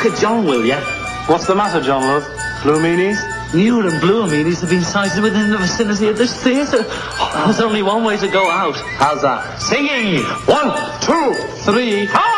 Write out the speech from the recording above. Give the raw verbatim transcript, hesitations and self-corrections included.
look at John, will ya? What's the matter, John, love? Blue meanies? Newer and bluer meanies have been sighted within the vicinity of this theatre. There's only one way to go out. How's that? Singing! One, two, three...